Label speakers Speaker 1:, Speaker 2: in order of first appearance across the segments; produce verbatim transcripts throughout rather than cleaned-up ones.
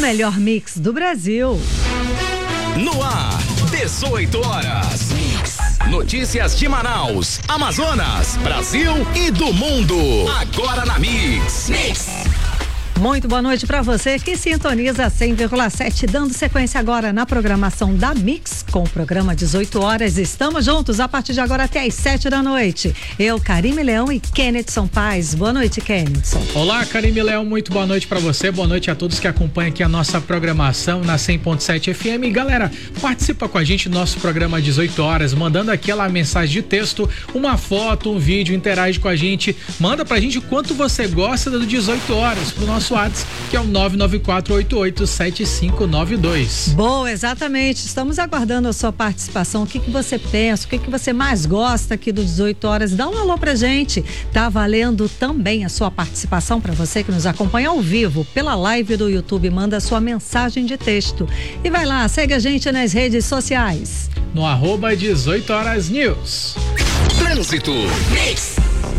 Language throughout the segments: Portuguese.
Speaker 1: melhor mix do Brasil.
Speaker 2: No ar, dezoito horas. Mix. Notícias de Manaus, Amazonas, Brasil e do mundo. Agora na Mix. Mix.
Speaker 1: Muito boa noite para você que sintoniza cem vírgula sete, dando sequência agora na programação da Mix, com o programa dezoito horas. Estamos juntos a partir de agora até às sete da noite. Eu, Karime Leão e Kennedson Paz. Boa noite, Kennedson.
Speaker 3: Olá, Karime Leão, muito boa noite para você. Boa noite a todos que acompanham aqui a nossa programação na cem ponto sete F M. E galera, participa com a gente do nosso programa dezoito horas, mandando aquela mensagem de texto, uma foto, um vídeo, interage com a gente. Manda pra gente o quanto você gosta do dezoito horas pro nosso WhatsApp, que é o nove nove quatro oito oito sete cinco nove dois.
Speaker 1: Boa, exatamente. Estamos aguardando a sua participação. O que que você pensa? O que que você mais gosta aqui do dezoito horas? Dá um alô pra gente. Tá valendo também a sua participação para você que nos acompanha ao vivo pela live do YouTube. Manda a sua mensagem de texto. E vai lá, segue a gente nas redes sociais.
Speaker 3: No arroba dezoito horas news.
Speaker 2: Trânsito. Mix.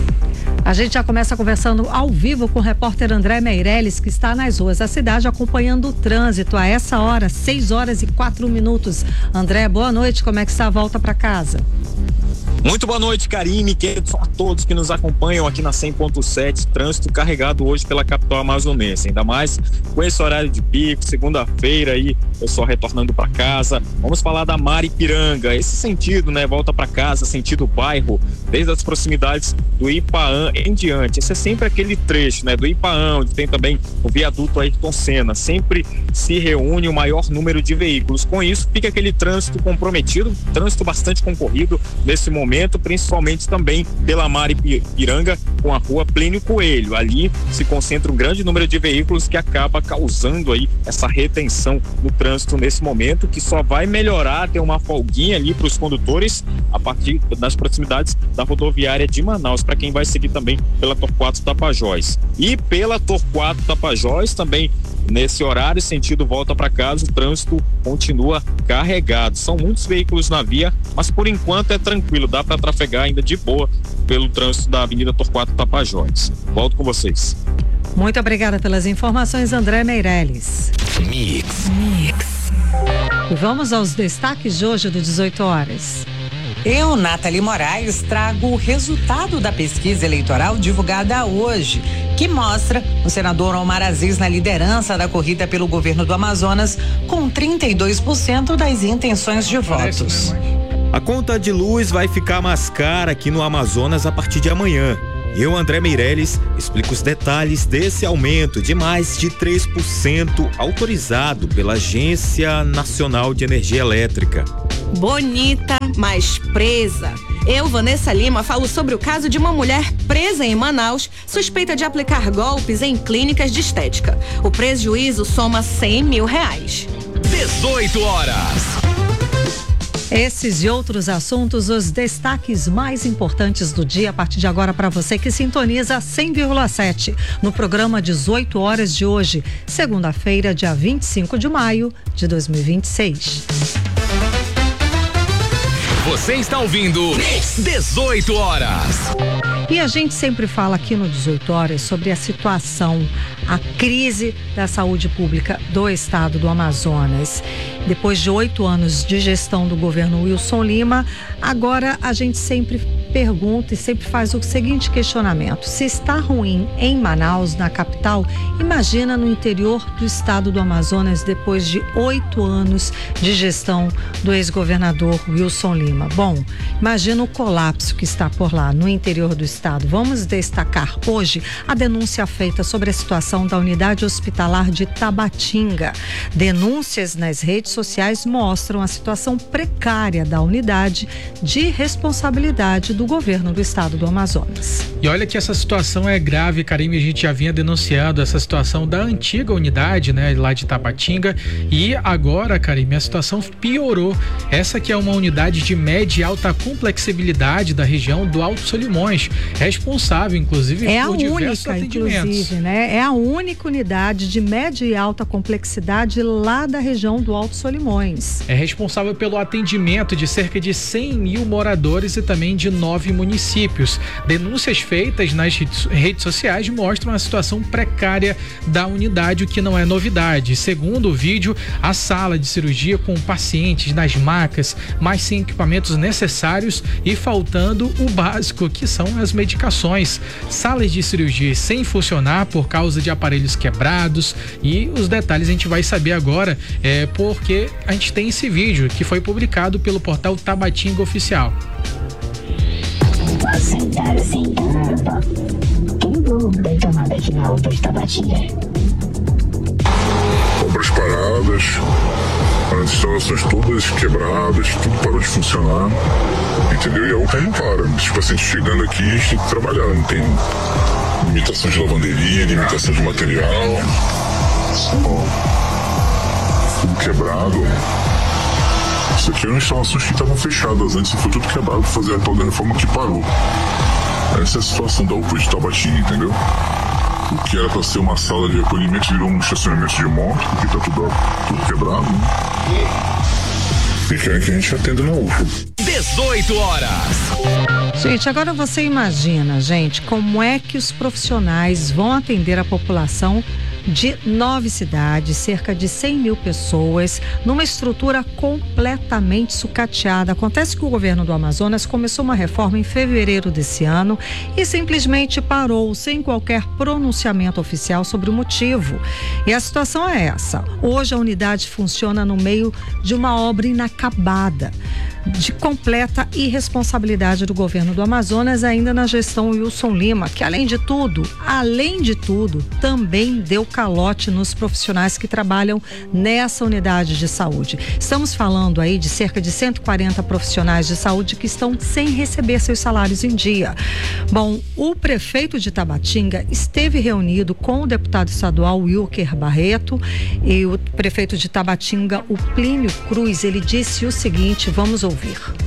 Speaker 1: A gente já começa conversando ao vivo com o repórter André Meirelles, que está nas ruas da cidade acompanhando o trânsito a essa hora, seis horas e quatro minutos. André, boa noite, como é que está a volta para casa?
Speaker 4: Muito boa noite, Karime, queridos a todos que nos acompanham aqui na cem ponto sete. Trânsito carregado hoje pela capital amazonense, ainda mais com esse horário de pico, segunda-feira aí, pessoal retornando para casa. Vamos falar da Maripiranga, esse sentido, né, volta para casa, sentido bairro, desde as proximidades do Ipaã em diante. Esse é sempre aquele trecho, né, do Ipaã, onde tem também o viaduto Ayrton Senna. Sempre se reúne o maior número de veículos. Com isso, fica aquele trânsito comprometido, trânsito bastante concorrido nesse momento. Momento, principalmente também pela Maripiranga com a rua Plínio Coelho. Ali se concentra um grande número de veículos que acaba causando aí essa retenção no trânsito nesse momento, que só vai melhorar, ter uma folguinha ali para os condutores a partir das proximidades da rodoviária de Manaus, para quem vai seguir também pela Torquato Tapajós. E pela Torquato Tapajós também nesse horário, sentido volta para casa, o trânsito continua carregado. São muitos veículos na via, mas por enquanto é tranquilo, dá para trafegar ainda de boa pelo trânsito da Avenida Torquato Tapajós. Volto com vocês.
Speaker 1: Muito obrigada pelas informações, André Meirelles.
Speaker 2: Mix.
Speaker 1: Mix. E vamos aos destaques de hoje do dezoito horas.
Speaker 5: Eu, Nathalie Moraes, trago o resultado da pesquisa eleitoral divulgada hoje, que mostra o senador Omar Aziz na liderança da corrida pelo governo do Amazonas, com trinta e dois por cento das intenções de votos.
Speaker 6: A conta de luz vai ficar mais cara aqui no Amazonas a partir de amanhã. Eu, André Meirelles, explico os detalhes desse aumento de mais de três por cento autorizado pela Agência Nacional de Energia Elétrica.
Speaker 7: Bonita, mas presa. Eu, Vanessa Lima, falo sobre o caso de uma mulher presa em Manaus, suspeita de aplicar golpes em clínicas de estética. O prejuízo soma cem mil reais.
Speaker 2: dezoito horas.
Speaker 1: Esses e outros assuntos, os destaques mais importantes do dia a partir de agora para você que sintoniza cem vírgula sete no programa dezoito horas de hoje, segunda-feira, dia vinte e cinco de maio de dois mil e vinte e seis.
Speaker 2: Você está ouvindo dezoito horas.
Speaker 1: E a gente sempre fala aqui no dezoito horas sobre a situação, a crise da saúde pública do estado do Amazonas. Depois de oito anos de gestão do governo Wilson Lima, agora a gente sempre pergunta e sempre faz o seguinte questionamento: se está ruim em Manaus, na capital, imagina no interior do estado do Amazonas depois de oito anos de gestão do ex-governador Wilson Lima. Bom, imagina o colapso que está por lá no interior do estado. Vamos destacar hoje a denúncia feita sobre a situação da unidade hospitalar de Tabatinga. Denúncias nas redes sociais mostram a situação precária da unidade de responsabilidade do governo do estado do Amazonas.
Speaker 3: E olha que essa situação é grave, Karime, a gente já vinha denunciando essa situação da antiga unidade, né, lá de Tabatinga, e agora, Karime, a situação piorou. Essa que é uma unidade de média e alta complexibilidade da região do Alto Solimões, responsável, inclusive,
Speaker 1: é
Speaker 3: por diversos
Speaker 1: única,
Speaker 3: atendimentos.
Speaker 1: Inclusive, né? É a única unidade de média e alta complexidade lá da região do Alto Solimões.
Speaker 3: É responsável pelo atendimento de cerca de cem mil moradores e também de nove nove municípios. Denúncias feitas nas redes sociais mostram a situação precária da unidade, o que não é novidade. Segundo o vídeo, a sala de cirurgia com pacientes nas macas, mas sem equipamentos necessários e faltando o básico, que são as medicações. Salas de cirurgia sem funcionar por causa de aparelhos quebrados, e os detalhes a gente vai saber agora, é porque a gente tem esse vídeo que foi publicado pelo portal Tabatinga Oficial.
Speaker 8: Sentar sentando. Tudo bem tomado aqui na U P A de Tabatinga.
Speaker 9: Obras paradas, as instalações todas quebradas, tudo parou de funcionar, entendeu? E a U P A não para. Os pacientes chegando aqui, a gente tem que trabalhar. Não tem limitação de lavanderia, limitação de material. Ó, tudo quebrado. Isso aqui eram instalações que estavam fechadas antes e foi tudo quebrado para fazer a tal da reforma que parou. Essa é a situação da U P A de Tabatinga, entendeu? O que era para ser uma sala de acolhimento virou um estacionamento de moto, porque tá tudo, tudo quebrado, né? E querem que a gente atenda na U P A.
Speaker 2: dezoito horas.
Speaker 1: Gente, agora você imagina, gente, como é que os profissionais vão atender a população de nove cidades, cerca de cem mil pessoas, numa estrutura completamente sucateada. Acontece que o governo do Amazonas começou uma reforma em fevereiro desse ano e simplesmente parou, sem qualquer pronunciamento oficial sobre o motivo. E a situação é essa. Hoje a unidade funciona no meio de uma obra inacabada, de completa irresponsabilidade do governo do Amazonas, ainda na gestão Wilson Lima, que além de tudo, além de tudo, também deu calote nos profissionais que trabalham nessa unidade de saúde. Estamos falando aí de cerca de cento e quarenta profissionais de saúde que estão sem receber seus salários em dia. Bom, o prefeito de Tabatinga esteve reunido com o deputado estadual Wilker Barreto e o prefeito de Tabatinga, o Plínio Cruz. Ele disse o seguinte, vamos ouvir.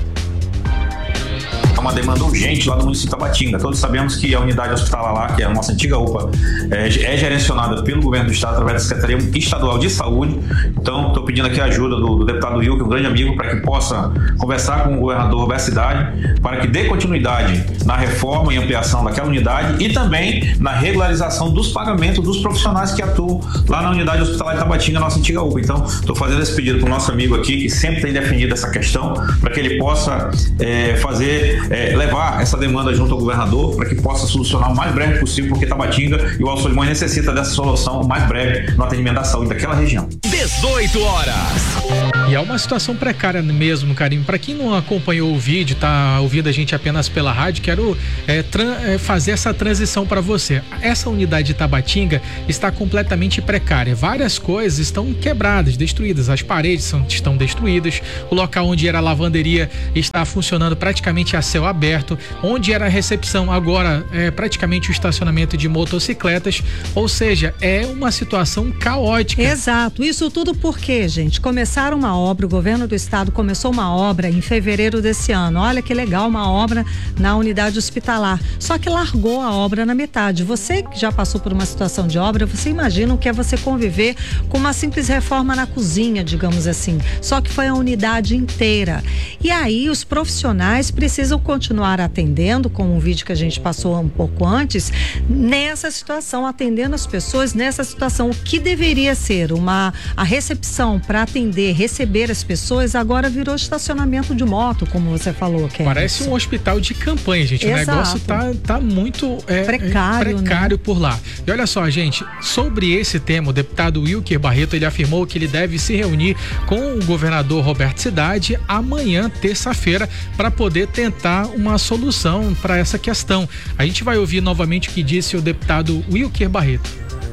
Speaker 10: É uma demanda urgente lá no município de Tabatinga. Todos sabemos que a unidade hospitalar lá, que é a nossa antiga U P A, é, é gerenciada pelo governo do estado através da Secretaria Estadual de Saúde. Então, estou pedindo aqui a ajuda do, do deputado Wilker, um grande amigo, para que possa conversar com o governador da cidade, para que dê continuidade na reforma e ampliação daquela unidade e também na regularização dos pagamentos dos profissionais que atuam lá na unidade hospitalar de Tabatinga, nossa antiga U P A. Então, estou fazendo esse pedido para o nosso amigo aqui, que sempre tem defendido essa questão, para que ele possa é, fazer É, levar essa demanda junto ao governador para que possa solucionar o mais breve possível, porque Tabatinga e o Alto Solimões necessita dessa solução o mais breve no atendimento da saúde daquela região.
Speaker 2: dezoito horas.
Speaker 3: E é uma situação precária mesmo, Carinho. Para quem não acompanhou o vídeo, tá ouvindo a gente apenas pela rádio, quero é, é, fazer essa transição para você. Essa unidade de Tabatinga está completamente precária. Várias coisas estão quebradas, destruídas. As paredes são, estão destruídas. O local onde era a lavanderia está funcionando praticamente a céu aberto. Onde era a recepção, agora é praticamente o estacionamento de motocicletas. Ou seja, é uma situação caótica.
Speaker 1: Exato. Isso tudo porque, gente, começaram uma obra, o governo do estado começou uma obra em fevereiro desse ano. Olha que legal, uma obra na unidade hospitalar. Só que largou a obra na metade. Você que já passou por uma situação de obra, você imagina o que é você conviver com uma simples reforma na cozinha, digamos assim. Só que foi a unidade inteira. E aí os profissionais precisam continuar atendendo, como um vídeo que a gente passou um pouco antes, nessa situação, atendendo as pessoas nessa situação. O que deveria ser uma a recepção para atender, receber as pessoas, agora virou estacionamento de moto, como você falou, Ken.
Speaker 3: Parece um hospital de campanha, gente. Exato. O negócio tá, tá muito é,
Speaker 1: precário,
Speaker 3: é, precário
Speaker 1: né?
Speaker 3: por lá. E olha só, gente, sobre esse tema, o deputado Wilker Barreto, ele afirmou que ele deve se reunir com o governador Roberto Cidade amanhã, terça-feira, para poder tentar uma solução para essa questão. A gente vai ouvir novamente o que disse o deputado Wilker Barreto.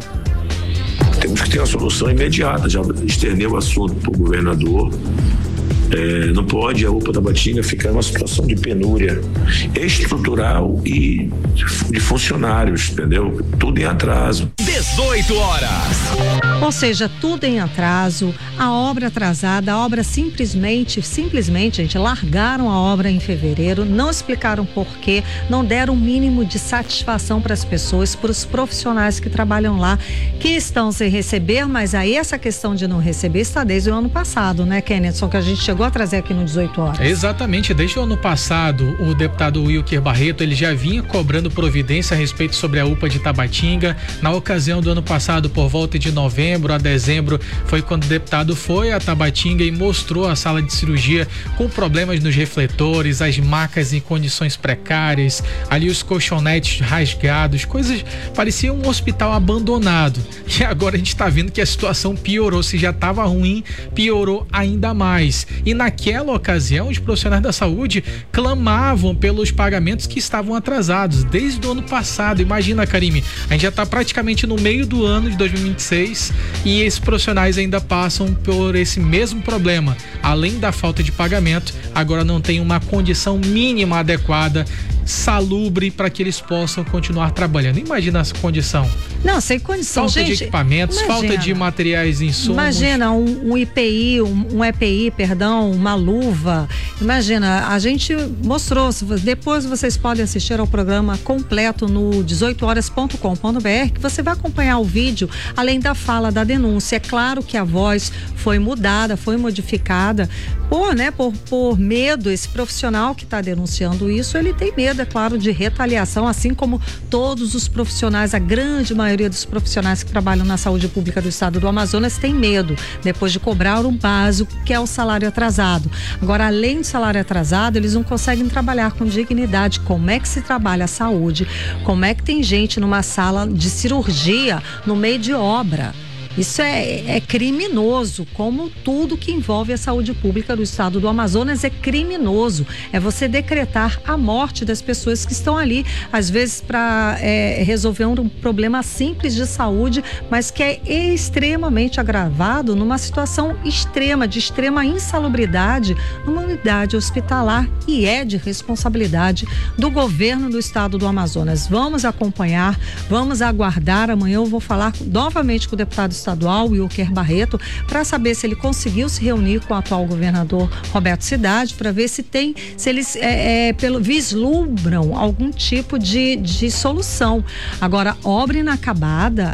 Speaker 11: Temos que ter uma solução imediata, já externei o assunto para o governador. É, não pode a U P A Tabatinga ficar numa situação de penúria estrutural e de funcionários, entendeu? Tudo em atraso.
Speaker 2: dezoito horas.
Speaker 1: Ou seja, tudo em atraso, a obra atrasada, a obra simplesmente, simplesmente, gente, largaram a obra em fevereiro, não explicaram porquê, não deram o mínimo de satisfação para as pessoas, para os profissionais que trabalham lá, que estão sem receber, mas aí essa questão de não receber está desde o ano passado, né, Kenneth? Só que a gente chegou a trazer aqui no dezoito horas.
Speaker 3: Exatamente, desde o ano passado, o deputado Wilker Barreto, ele já vinha cobrando providência a respeito sobre a U P A de Tabatinga. Na ocasião do ano passado, por volta de novembro a dezembro, foi quando o deputado foi a Tabatinga e mostrou a sala de cirurgia com problemas nos refletores, as macas em condições precárias, ali os colchonetes rasgados, coisas, parecia um hospital abandonado. E agora a gente está vendo que a situação piorou, se já estava ruim, piorou ainda mais. E naquela ocasião, os profissionais da saúde clamavam pelos pagamentos que estavam atrasados desde o ano passado. Imagina, Karime, a gente já está praticamente no meio do ano de dois mil e vinte e seis e esses profissionais ainda passam por esse mesmo problema. Além da falta de pagamento, agora não tem uma condição mínima adequada, salubre, para que eles possam continuar trabalhando. Imagina essa condição.
Speaker 1: Não, sem condição,
Speaker 3: falta
Speaker 1: gente,
Speaker 3: de equipamentos, imagina, falta de materiais, insumos.
Speaker 1: Imagina um, um I P I, um, um E P I, perdão, uma luva. Imagina, a gente mostrou, depois vocês podem assistir ao programa completo no dezoito horas ponto com ponto b r, que você vai acompanhar o vídeo, além da fala da denúncia. É claro que a voz foi mudada, foi modificada por, né, por, por medo. Esse profissional que está denunciando isso, ele tem medo, é claro, de retaliação, assim como todos os profissionais, a grande maioria dos profissionais que trabalham na saúde pública do estado do Amazonas tem medo, depois de cobrar um básico, que é o salário atrasado. Agora, além do salário atrasado, eles não conseguem trabalhar com dignidade. Como é que se trabalha a saúde? Como é que tem gente numa sala de cirurgia no meio de obra? Isso é, é criminoso, como tudo que envolve a saúde pública do estado do Amazonas é criminoso. É você decretar a morte das pessoas que estão ali, às vezes para é, resolver um problema simples de saúde, mas que é extremamente agravado numa situação extrema, de extrema insalubridade, numa unidade hospitalar, e é de responsabilidade do governo do estado do Amazonas. Vamos acompanhar, vamos aguardar. Amanhã eu vou falar novamente com o deputado estadual estadual, Wilker Barreto, para saber se ele conseguiu se reunir com o atual governador Roberto Cidade, para ver se tem, se eles é, é, pelo, vislumbram algum tipo de, de solução. Agora, obra inacabada,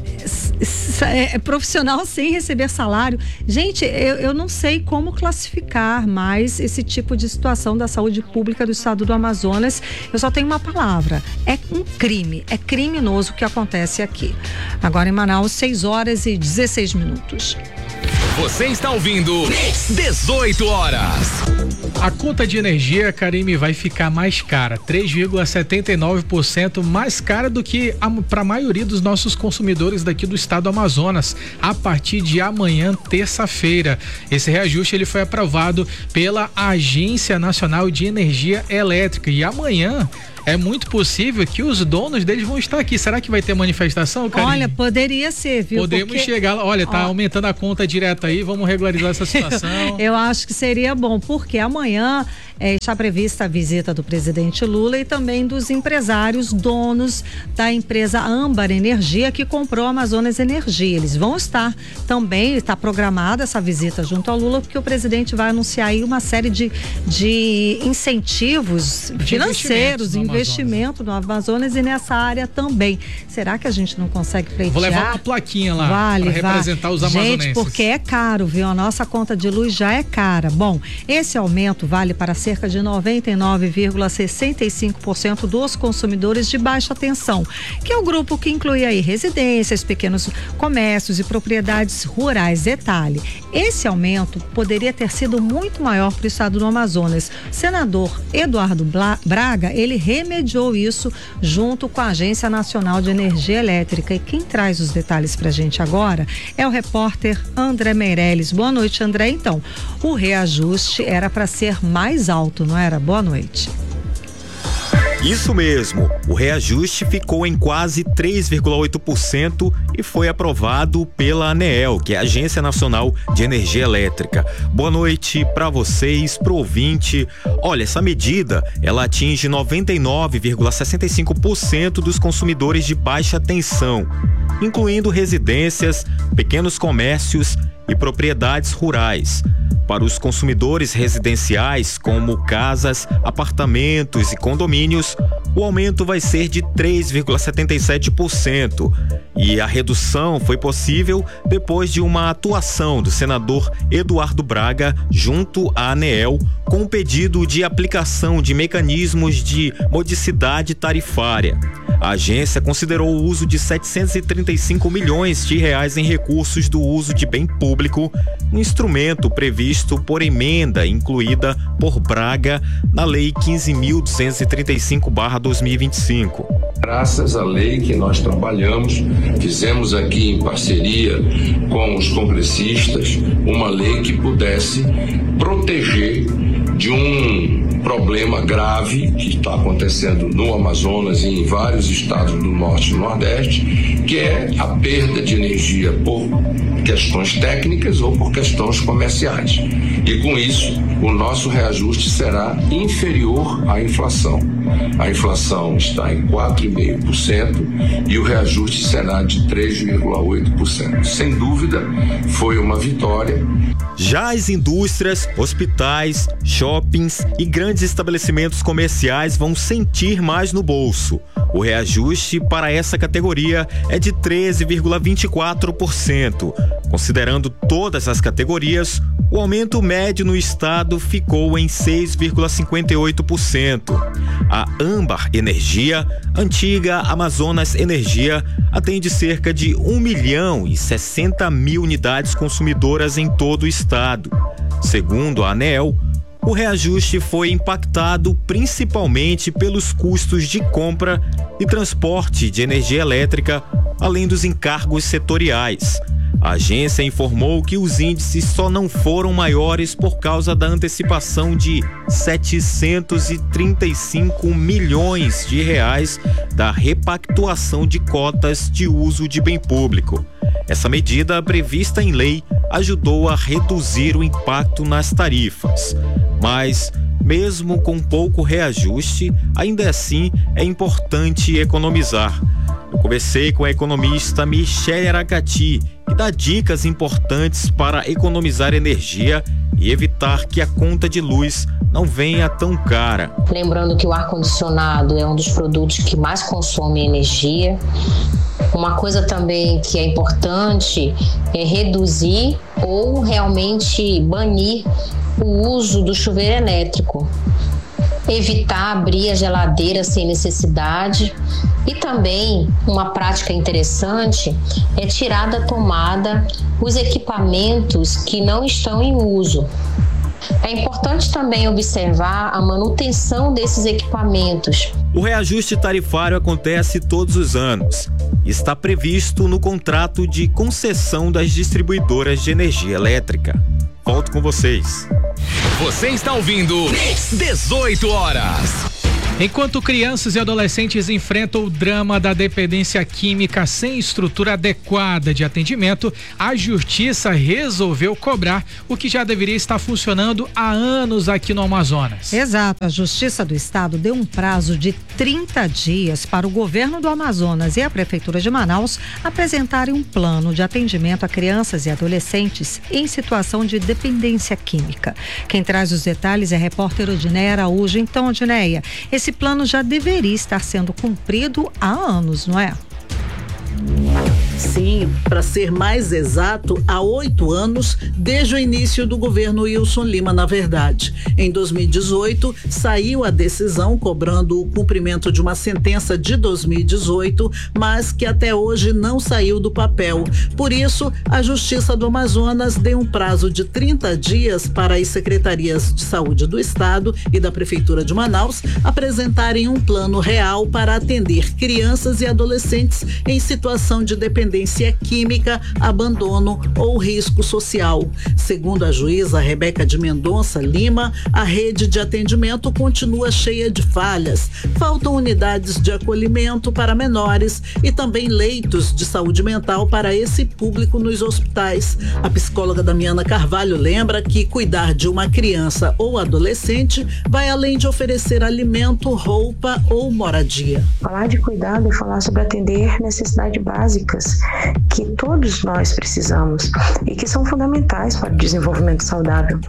Speaker 1: é, é profissional sem receber salário. Gente, eu, eu não sei como classificar mais esse tipo de situação da saúde pública do estado do Amazonas. Eu só tenho uma palavra: é um crime, é criminoso o que acontece aqui. Agora em Manaus, seis horas e dezesseis minutos.
Speaker 2: Você está ouvindo dezoito horas.
Speaker 3: A conta de energia, Karime, vai ficar mais cara, três vírgula setenta e nove por cento mais cara do que para a maioria dos nossos consumidores daqui do estado do Amazonas, a partir de amanhã, terça-feira. Esse reajuste ele foi aprovado pela Agência Nacional de Energia Elétrica e amanhã é muito possível que os donos deles vão estar aqui. Será que vai ter manifestação, Karine?
Speaker 1: Olha, poderia ser, viu?
Speaker 3: Podemos Porque... chegar lá. Olha, tá Ó. aumentando a conta direta aí, vamos regularizar essa situação.
Speaker 1: Eu acho que seria bom, porque amanhã é, está prevista a visita do presidente Lula e também dos empresários donos da empresa Âmbar Energia, que comprou a Amazonas Energia. Eles vão estar também, está programada essa visita junto ao Lula, porque o presidente vai anunciar aí uma série de, de incentivos de financeiros, investimentos investimento no Amazonas e nessa área também. Será que a gente não consegue pleitear?
Speaker 3: Vou levar uma plaquinha lá
Speaker 1: vale,
Speaker 3: para representar
Speaker 1: vale.
Speaker 3: os amazonenses.
Speaker 1: Gente, porque é caro, viu? A nossa conta de luz já é cara. Bom, esse aumento vale para cerca de noventa e nove vírgula sessenta e cinco por cento dos consumidores de baixa tensão, que é o grupo que inclui aí residências, pequenos comércios e propriedades rurais. Detalhe, esse aumento poderia ter sido muito maior para o estado do Amazonas. O senador Eduardo Braga, ele remediou isso junto com a Agência Nacional de Energia Elétrica. E quem traz os detalhes pra gente agora é o repórter André Meirelles. Boa noite, André. Então, o reajuste era para ser mais alto, não era? Boa noite.
Speaker 6: Isso mesmo, o reajuste ficou em quase três vírgula oito por cento e foi aprovado pela ANEEL, que é a Agência Nacional de Energia Elétrica. Boa noite para vocês, pro ouvinte. Olha, essa medida, ela atinge noventa e nove vírgula sessenta e cinco por cento dos consumidores de baixa tensão, incluindo residências, pequenos comércios e propriedades rurais. Para os consumidores residenciais, como casas, apartamentos e condomínios, o aumento vai ser de três vírgula setenta e sete por cento. E a redução foi possível depois de uma atuação do senador Eduardo Braga junto à ANEEL com o pedido de aplicação de mecanismos de modicidade tarifária. A agência considerou o uso de setecentos e trinta e cinco milhões de reais em recursos do uso de bem público, um instrumento previsto por emenda incluída por Braga na Lei quinze mil duzentos e trinta e cinco barra dois mil e vinte e cinco.
Speaker 12: Graças à lei que nós trabalhamos, fizemos aqui em parceria com os congressistas uma lei que pudesse proteger de um problema grave que está acontecendo no Amazonas e em vários estados do Norte e do Nordeste, que é a perda de energia por questões técnicas ou por questões comerciais. E com isso, o nosso reajuste será inferior à inflação. A inflação está em quatro vírgula cinco por cento e o reajuste será de três vírgula oito por cento. Sem dúvida, foi uma vitória.
Speaker 6: Já as indústrias, hospitais, shoppings e grandes estabelecimentos comerciais vão sentir mais no bolso. O reajuste para essa categoria é de treze vírgula vinte e quatro por cento. Considerando todas as categorias, o aumento médio no estado ficou em seis vírgula cinquenta e oito por cento. A Âmbar Energia, antiga Amazonas Energia, atende cerca de um milhão e sessenta mil unidades consumidoras em todo o estado. Segundo a ANEEL, o reajuste foi impactado principalmente pelos custos de compra e transporte de energia elétrica, além dos encargos setoriais. A agência informou que os índices só não foram maiores por causa da antecipação de setecentos e trinta e cinco milhões de reais da repactuação de cotas de uso de bem público. Essa medida, prevista em lei, ajudou a reduzir o impacto nas tarifas. Mas, mesmo com pouco reajuste, ainda assim é importante economizar. Eu conversei com a economista Michele Aracati, que dá dicas importantes para economizar energia e evitar que a conta de luz não venha tão cara.
Speaker 13: Lembrando que o ar-condicionado é um dos produtos que mais consome energia. Uma coisa também que é importante é reduzir ou realmente banir o uso do chuveiro elétrico. Evitar abrir a geladeira sem necessidade e também uma prática interessante é tirar da tomada os equipamentos que não estão em uso. É importante também observar a manutenção desses equipamentos.
Speaker 6: O reajuste tarifário acontece todos os anos. Está previsto no contrato de concessão das distribuidoras de energia elétrica. Volto com vocês.
Speaker 2: Você está ouvindo dezoito horas.
Speaker 3: Enquanto crianças e adolescentes enfrentam o drama da dependência química sem estrutura adequada de atendimento, a Justiça resolveu cobrar o que já deveria estar funcionando há anos aqui no Amazonas.
Speaker 1: Exato. A Justiça do Estado deu um prazo de trinta dias para o governo do Amazonas e a Prefeitura de Manaus apresentarem um plano de atendimento a crianças e adolescentes em situação de dependência química. Quem traz os detalhes é a repórter Odineia Araújo. Então, Odineia, esse Esse plano já deveria estar sendo cumprido há anos, não é?
Speaker 14: Sim, para ser mais exato, há oito anos, desde o início do governo Wilson Lima, na verdade. Em dois mil e dezoito, saiu a decisão cobrando o cumprimento de uma sentença de dois mil e dezoito, mas que até hoje não saiu do papel. Por isso, a Justiça do Amazonas deu um prazo de trinta dias para as secretarias de saúde do Estado e da Prefeitura de Manaus apresentarem um plano real para atender crianças e adolescentes em situação de dependência química, abandono ou risco social. Segundo a juíza Rebeca de Mendonça Lima, a rede de atendimento continua cheia de falhas. Faltam unidades de acolhimento para menores e também leitos de saúde mental para esse público nos hospitais. A psicóloga Damiana Carvalho lembra que cuidar de uma criança ou adolescente vai além de oferecer alimento, roupa ou moradia.
Speaker 15: Falar de cuidado é falar sobre atender necessidades básicas que todos nós precisamos e que são fundamentais para o desenvolvimento saudável.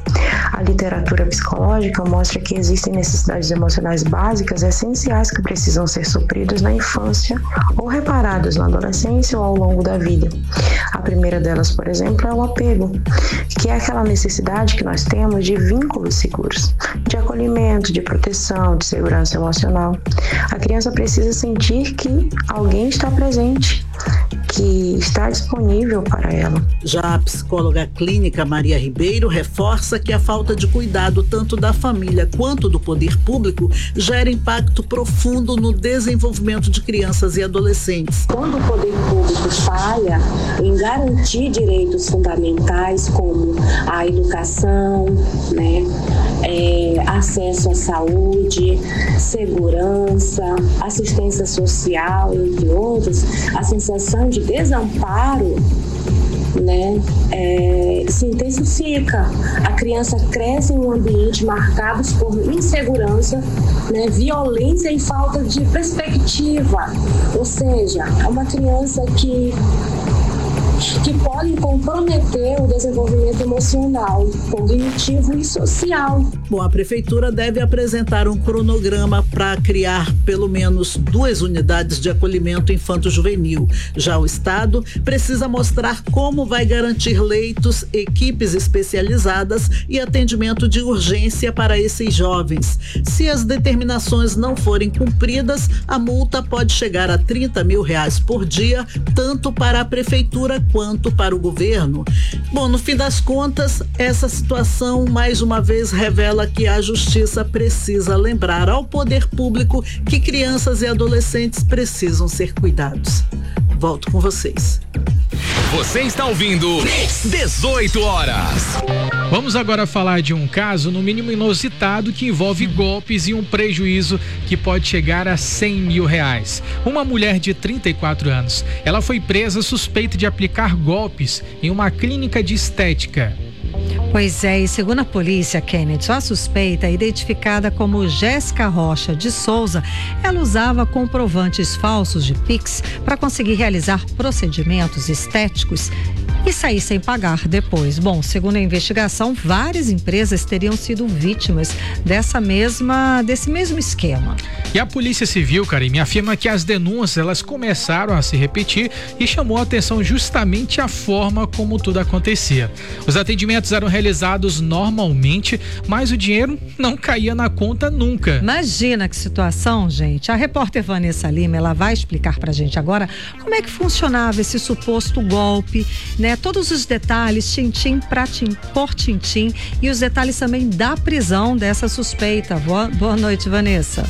Speaker 15: A literatura psicológica mostra que existem necessidades emocionais básicas essenciais que precisam ser supridas na infância ou reparadas na adolescência ou ao longo da vida. A primeira delas, por exemplo, é o apego, que é aquela necessidade que nós temos de vínculos seguros, de acolhimento, de proteção, de segurança emocional. A criança precisa sentir que alguém está presente, que está disponível para ela.
Speaker 14: Já a psicóloga clínica Maria Ribeiro reforça que a falta de cuidado tanto da família quanto do poder público gera impacto profundo no desenvolvimento de crianças e adolescentes.
Speaker 15: Quando o poder público falha em garantir direitos fundamentais como a educação, né, é, acesso à saúde, segurança, assistência social, entre outros, a sensação de desamparo, né, é, se intensifica. A criança cresce em um ambiente marcado por insegurança, né, violência e falta de perspectiva. Ou seja, é uma criança que que podem comprometer o desenvolvimento emocional, cognitivo e social.
Speaker 14: Bom, a prefeitura deve apresentar um cronograma para criar pelo menos duas unidades de acolhimento infanto-juvenil. Já o Estado precisa mostrar como vai garantir leitos, equipes especializadas e atendimento de urgência para esses jovens. Se as determinações não forem cumpridas, a multa pode chegar a trinta mil reais por dia, tanto para a prefeitura quanto para o governo. Bom, no fim das contas, essa situação mais uma vez revela que a justiça precisa lembrar ao poder público que crianças e adolescentes precisam ser cuidados. Volto com vocês.
Speaker 2: Você está ouvindo dezoito horas.
Speaker 3: Vamos agora falar de um caso no mínimo inusitado que envolve golpes e um prejuízo que pode chegar a cem mil reais. Uma mulher de trinta e quatro anos, ela foi presa suspeita de aplicar golpes em uma clínica de estética.
Speaker 1: Pois é, e segundo a polícia, Kennedy, a suspeita, identificada como Jéssica Rocha de Souza, ela usava comprovantes falsos de Pix para conseguir realizar procedimentos estéticos e sair sem pagar depois. Bom, segundo a investigação, várias empresas teriam sido vítimas dessa mesma, desse mesmo esquema.
Speaker 3: E a Polícia Civil, Karime, afirma que as denúncias elas começaram a se repetir e chamou a atenção justamente a forma como tudo acontecia. Os atendimentos eram realizados normalmente, mas o dinheiro não caía na conta nunca.
Speaker 1: Imagina que situação, gente. A repórter Vanessa Lima, ela vai explicar pra gente agora como é que funcionava esse suposto golpe, né? Todos os detalhes, tintim pra tim, por tintim, e os detalhes também da prisão dessa suspeita. Boa, boa noite, Vanessa.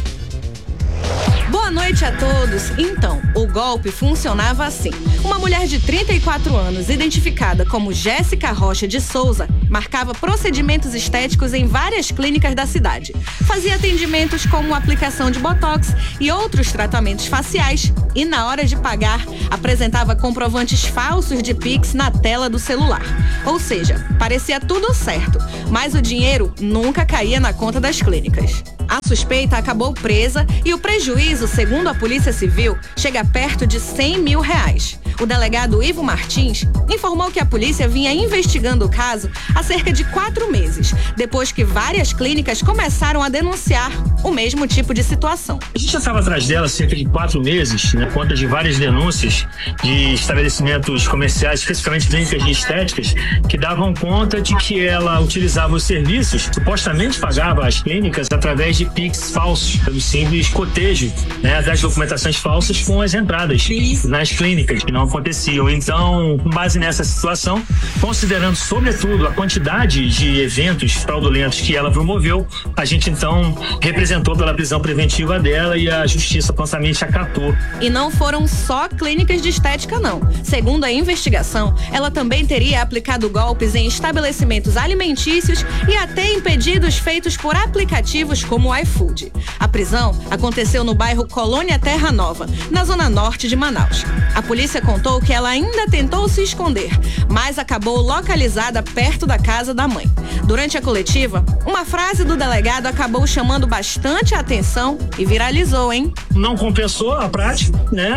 Speaker 7: Boa noite a todos. Então, o golpe funcionava assim. Uma mulher de trinta e quatro anos, identificada como Jéssica Rocha de Souza, marcava procedimentos estéticos em várias clínicas da cidade. Fazia atendimentos como aplicação de botox e outros tratamentos faciais e, na hora de pagar, apresentava comprovantes falsos de Pix na tela do celular. Ou seja, parecia tudo certo, mas o dinheiro nunca caía na conta das clínicas. A suspeita acabou presa e o prejuízo, segundo a Polícia Civil, chega perto de cem mil reais. O delegado Ivo Martins informou que a polícia vinha investigando o caso há cerca de quatro meses, depois que várias clínicas começaram a denunciar o mesmo tipo de situação.
Speaker 16: A gente já estava atrás dela há cerca de quatro meses, né, conta de várias denúncias de estabelecimentos comerciais, especificamente clínicas de estéticas, que davam conta de que ela utilizava os serviços, supostamente pagava as clínicas através de Pix falsos, pelo simples cotejo, né, das documentações falsas com as entradas nas clínicas, que não aconteciam. Então, com base nessa situação, considerando sobretudo a quantidade de eventos fraudulentos que ela promoveu, a gente então representou pela prisão preventiva dela e a justiça prontamente acatou.
Speaker 7: E não foram só clínicas de estética, não. Segundo a investigação, ela também teria aplicado golpes em estabelecimentos alimentícios e até em pedidos feitos por aplicativos como o iFood. A prisão aconteceu no bairro Colônia Terra Nova, na zona norte de Manaus. A polícia contou que ela ainda tentou se esconder, mas acabou localizada perto da casa da mãe. Durante a coletiva, uma frase do delegado acabou chamando bastante a atenção e viralizou, hein?
Speaker 16: Não compensou a prática, né?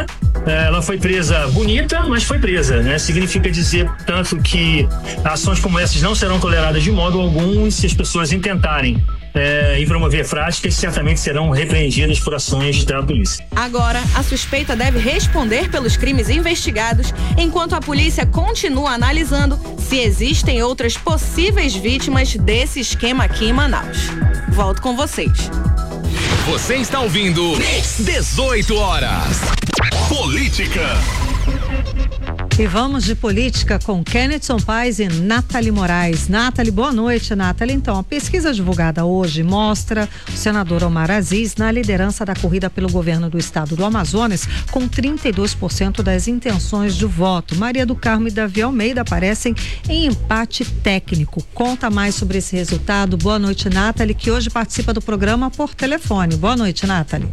Speaker 16: Ela foi presa bonita, mas foi presa, né? Significa dizer, tanto que ações como essas não serão toleradas de modo algum, e se as pessoas intentarem É, e promover práticas, certamente serão repreendidas por ações da polícia.
Speaker 7: Agora, a suspeita deve responder pelos crimes investigados, enquanto a polícia continua analisando se existem outras possíveis vítimas desse esquema aqui em Manaus. Volto com vocês.
Speaker 2: Você está ouvindo dezoito horas. Política.
Speaker 1: E vamos de política com Kenneth Paes e Nathalie Moraes. Nathalie, boa noite, Nathalie. Então, a pesquisa divulgada hoje mostra o senador Omar Aziz na liderança da corrida pelo governo do estado do Amazonas, com trinta e dois por cento das intenções de voto. Maria do Carmo e Davi Almeida aparecem em empate técnico. Conta mais sobre esse resultado. Boa noite, Nathalie, que hoje participa do programa por telefone. Boa noite, Nathalie.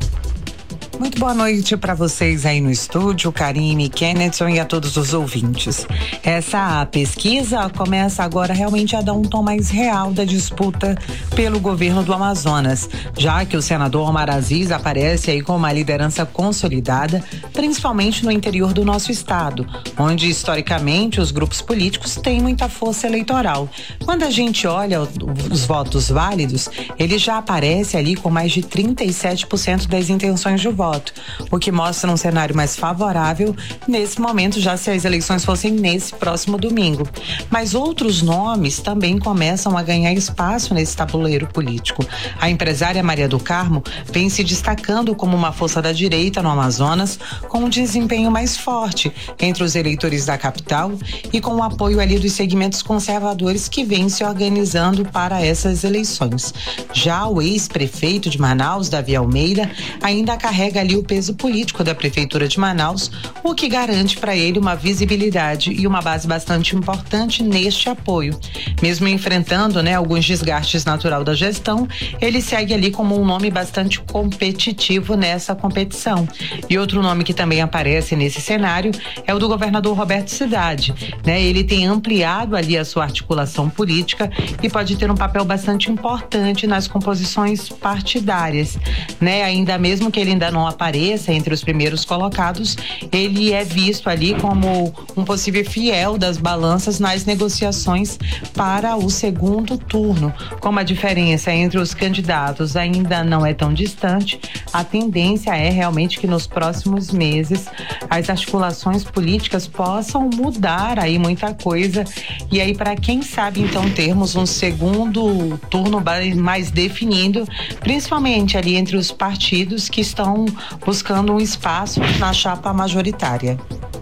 Speaker 5: Muito boa noite para vocês aí no estúdio, Karine, Kennethson e a todos os ouvintes. Essa pesquisa começa agora realmente a dar um tom mais real da disputa pelo governo do Amazonas, já que o senador Omar Aziz aparece aí com uma liderança consolidada, principalmente no interior do nosso estado, onde historicamente os grupos políticos têm muita força eleitoral. Quando a gente olha os votos válidos, ele já aparece ali com mais de trinta e sete por cento das intenções de voto. O que mostra um cenário mais favorável nesse momento, já se as eleições fossem nesse próximo domingo. Mas outros nomes também começam a ganhar espaço nesse tabuleiro político. A empresária Maria do Carmo vem se destacando como uma força da direita no Amazonas, com um desempenho mais forte entre os eleitores da capital e com o apoio ali dos segmentos conservadores que vêm se organizando para essas eleições. Já o ex-prefeito de Manaus, Davi Almeida, ainda carrega ali o peso político da Prefeitura de Manaus, o que garante para ele uma visibilidade e uma base bastante importante neste apoio. Mesmo enfrentando, né, alguns desgastes natural da gestão, ele segue ali como um nome bastante competitivo nessa competição. E outro nome que também aparece nesse cenário é o do governador Roberto Cidade, né? Ele tem ampliado ali a sua articulação política e pode ter um papel bastante importante nas composições partidárias, né? Ainda mesmo que ele ainda não apareça entre os primeiros colocados, ele é visto ali como um possível fiel das balanças nas negociações para o segundo turno. Como a diferença entre os candidatos ainda não é tão distante, a tendência é realmente que nos próximos meses as articulações políticas possam mudar aí muita coisa, e aí para quem sabe então termos um segundo turno mais definido, principalmente ali entre os partidos que estão buscando um espaço na chapa majoritária.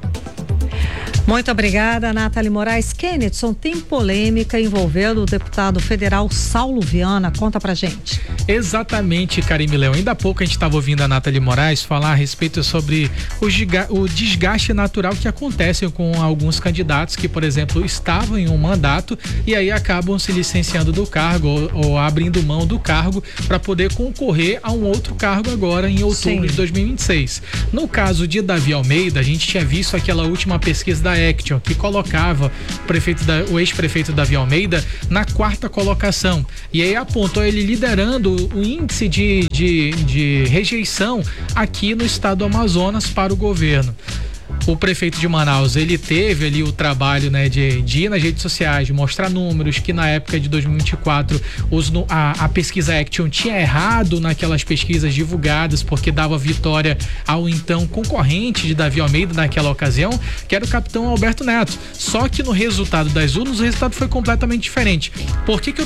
Speaker 1: Muito obrigada, Nathalie Moraes. Kennethson, tem polêmica envolvendo o deputado federal Saulo Viana. Conta pra gente.
Speaker 3: Exatamente, Karime Leão. Ainda há pouco a gente estava ouvindo a Nathalie Moraes falar a respeito sobre o desgaste natural que acontece com alguns candidatos que, por exemplo, estavam em um mandato e aí acabam se licenciando do cargo ou, ou abrindo mão do cargo para poder concorrer a um outro cargo agora em outubro Sim. de dois mil e vinte e seis. No caso de Davi Almeida, a gente tinha visto aquela última pesquisa da Action, que colocava o, prefeito da, o ex-prefeito Davi Almeida na quarta colocação. E aí apontou ele liderando o índice de, de, de rejeição aqui no estado do Amazonas para o governo. O prefeito de Manaus, ele teve ali o trabalho, né, de, de ir nas redes sociais, de mostrar números que na época de dois mil e vinte e quatro os, a, a pesquisa Action tinha errado naquelas pesquisas divulgadas, porque dava vitória ao então concorrente de Davi Almeida naquela ocasião, que era o capitão Alberto Neto. Só que no resultado das urnas, o resultado foi completamente diferente. Por que que eu